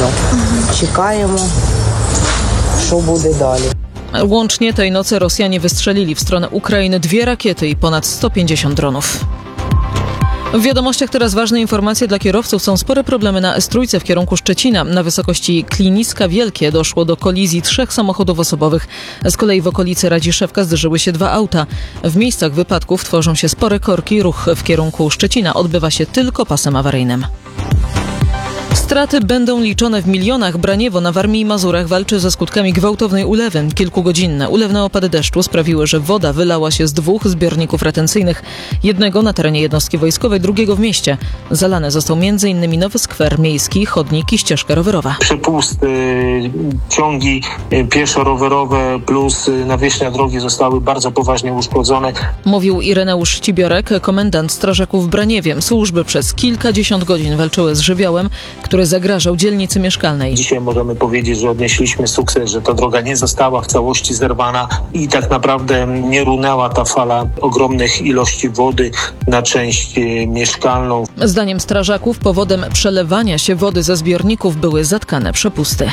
Чекаємо, що буде далі. Łącznie tej nocy Rosjanie wystrzelili w stronę Ukrainy 2 rakiety i ponad 150 dronów. W wiadomościach teraz ważne informacje dla kierowców. Są spore problemy na S3 w kierunku Szczecina. Na wysokości Kliniska Wielkie doszło do kolizji 3 samochodów osobowych. Z kolei w okolicy Radziszewka zderzyły się 2 auta. W miejscach wypadków tworzą się spore korki. Ruch w kierunku Szczecina odbywa się tylko pasem awaryjnym. Straty będą liczone w milionach. Braniewo na Warmii i Mazurach walczy ze skutkami gwałtownej ulewy. Kilkugodzinne ulewne opady deszczu sprawiły, że woda wylała się z 2 zbiorników retencyjnych. Jednego na terenie jednostki wojskowej, drugiego w mieście. Zalany został m.in. nowy skwer miejski, chodnik i ścieżka rowerowa. Przepusty, ciągi pieszo-rowerowe plus nawierzchnia drogi zostały bardzo poważnie uszkodzone. Mówił Ireneusz Cibiorek, komendant strażaków w Braniewie. Służby przez kilkadziesiąt godzin walczyły z żywiołem, który zagrażał dzielnicy mieszkalnej. Dzisiaj możemy powiedzieć, że odnieśliśmy sukces, że ta droga nie została w całości zerwana i tak naprawdę nie runęła ta fala ogromnych ilości wody na część mieszkalną. Zdaniem strażaków powodem przelewania się wody ze zbiorników były zatkane przepusty.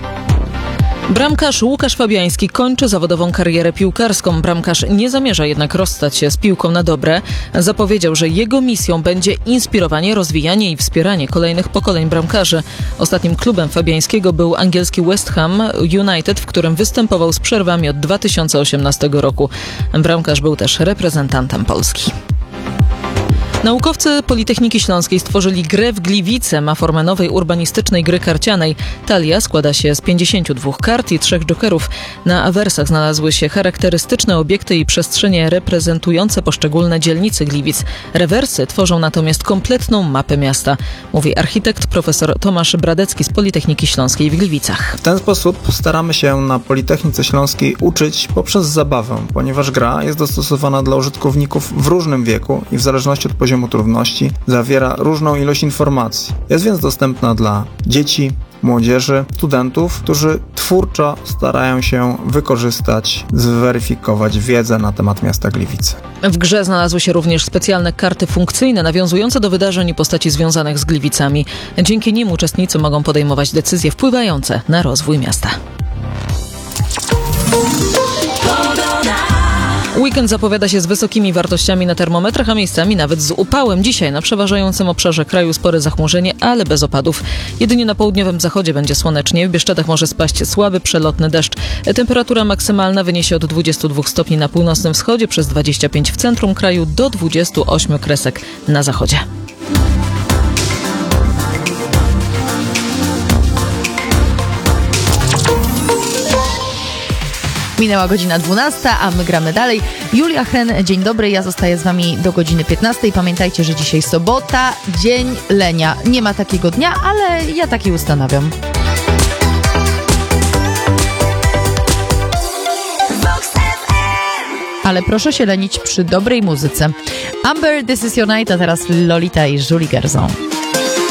Bramkarz Łukasz Fabiański kończy zawodową karierę piłkarską. Bramkarz nie zamierza jednak rozstać się z piłką na dobre. Zapowiedział, że jego misją będzie inspirowanie, rozwijanie i wspieranie kolejnych pokoleń bramkarzy. Ostatnim klubem Fabiańskiego był angielski West Ham United, w którym występował z przerwami od 2018 roku. Bramkarz był też reprezentantem Polski. Naukowcy Politechniki Śląskiej stworzyli grę w Gliwice. Ma formę nowej urbanistycznej gry karcianej. Talia składa się z 52 kart i 3 jokerów. Na awersach znalazły się charakterystyczne obiekty i przestrzenie reprezentujące poszczególne dzielnice Gliwic. Rewersy tworzą natomiast kompletną mapę miasta, mówi architekt profesor Tomasz Bradecki z Politechniki Śląskiej w Gliwicach. W ten sposób staramy się na Politechnice Śląskiej uczyć poprzez zabawę, ponieważ gra jest dostosowana dla użytkowników w różnym wieku i w zależności od poziomu trudności zawiera różną ilość informacji. Jest więc dostępna dla dzieci, młodzieży, studentów, którzy twórczo starają się wykorzystać, zweryfikować wiedzę na temat miasta Gliwice. W grze znalazły się również specjalne karty funkcyjne nawiązujące do wydarzeń i postaci związanych z Gliwicami. Dzięki nim uczestnicy mogą podejmować decyzje wpływające na rozwój miasta. Weekend zapowiada się z wysokimi wartościami na termometrach, a miejscami nawet z upałem. Dzisiaj na przeważającym obszarze kraju spore zachmurzenie, ale bez opadów. Jedynie na południowym zachodzie będzie słonecznie. W Bieszczadach może spaść słaby, przelotny deszcz. Temperatura maksymalna wyniesie od 22 stopni na północnym wschodzie, przez 25 w centrum kraju, do 28 kresek na zachodzie. Minęła godzina 12, a my gramy dalej. Julia Hen, dzień dobry, ja zostaję z wami do godziny 15. Pamiętajcie, że dzisiaj sobota, dzień lenia. Nie ma takiego dnia, ale ja taki ustanawiam. Ale proszę się lenić przy dobrej muzyce. Amber, This Is Your Night, a teraz Lolita i Julie Gerzon.